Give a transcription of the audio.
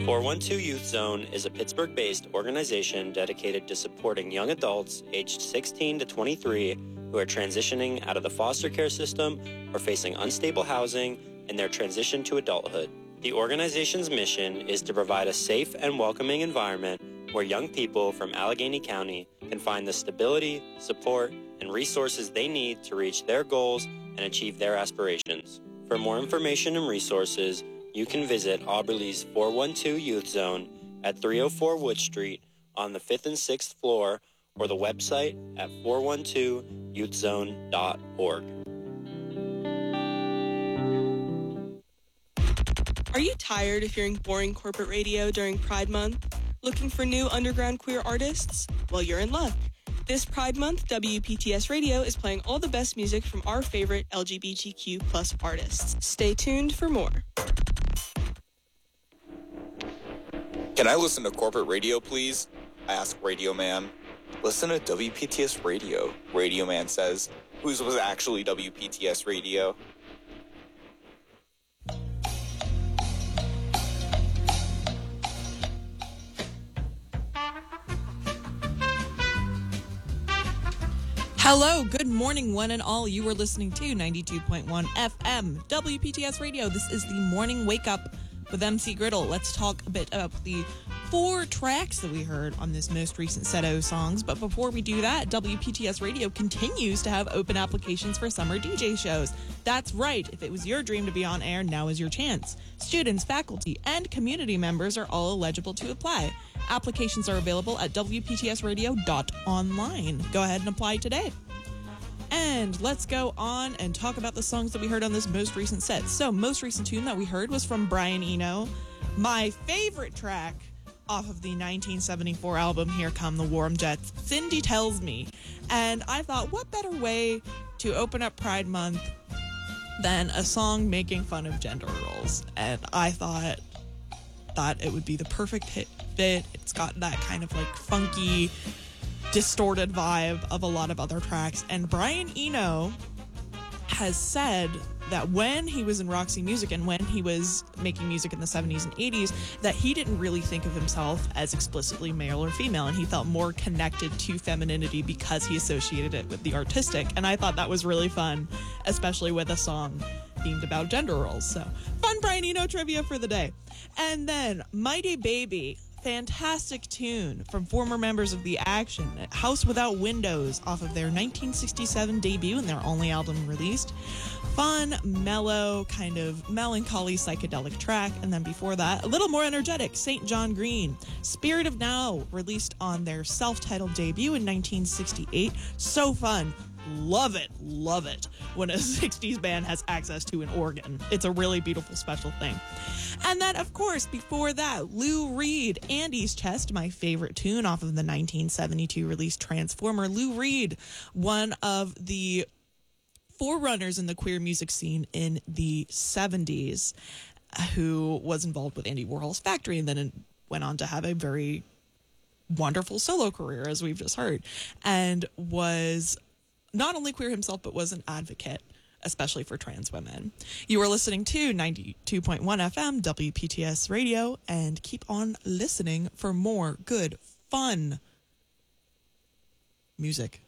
412 Youth Zone is a Pittsburgh-based organization dedicated to supporting young adults aged 16 to 23 who are transitioning out of the foster care system or facing unstable housing in their transition to adulthood. The organization's mission is to provide a safe and welcoming environment where young people from Allegheny County can find the stability, support, and resources they need to reach their goals and achieve their aspirations. For more information and resources, you can visit Auberly's 412 Youth Zone at 304 Wood Street on the 5th and 6th floor or the website at 412youthzone.org. Are you tired of hearing boring corporate radio during Pride Month? Looking for new underground queer artists? Well, you're in luck. This Pride Month, WPTS Radio is playing all the best music from our favorite LGBTQ plus artists. Stay tuned for more. Can I listen to corporate radio, please? I asked Radio Man. Listen to WPTS Radio, Radio Man says. Whose was actually WPTS Radio? Hello, good morning, one and all. You are listening to 92.1 FM, WPTS Radio. This is the Morning Wake Up with MC Griddle. Let's talk a bit about the 4 tracks that we heard on this most recent set of songs. But before we do that, WPTS Radio continues to have open applications for summer DJ shows. That's right. If it was your dream to be on air, now is your chance. Students, faculty, and community members are all eligible to apply. Applications are available at wptsradio.online. Go ahead and apply today. And let's go on and talk about the songs that we heard on this most recent set. So, most recent tune that we heard was from Brian Eno, my favorite track off of the 1974 album, Here Come the Warm Jets, Cindy Tells Me. And I thought, what better way to open up Pride Month than a song making fun of gender roles? And I thought that it would be the perfect fit. It's got that kind of like funky, distorted vibe of a lot of other tracks. And Brian Eno has said that when he was in Roxy Music and when he was making music in the 70s and 80s, that he didn't really think of himself as explicitly male or female, and he felt more connected to femininity because he associated it with the artistic. And I thought that was really fun, especially with a song themed about gender roles. So, fun Brian Eno trivia for the day. And then Mighty Baby, fantastic tune from former members of The Action, House Without Windows, off of their 1967 debut and their only album released. Fun, mellow, kind of melancholy psychedelic track. And then before that, a little more energetic, St. John Green, Spirit of Now, released on their self-titled debut in 1968. So fun. Love it when a 60s band has access to an organ. It's a really beautiful, special thing. And then, of course, before that, Lou Reed, Andy's Chest, my favorite tune off of the 1972 release Transformer. Lou Reed, one of the forerunners in the queer music scene in the 70s, who was involved with Andy Warhol's Factory and then went on to have a very wonderful solo career, as we've just heard, and was not only queer himself, but was an advocate, especially for trans women. You are listening to 92.1 FM, WPTS Radio, and keep on listening for more good, fun music.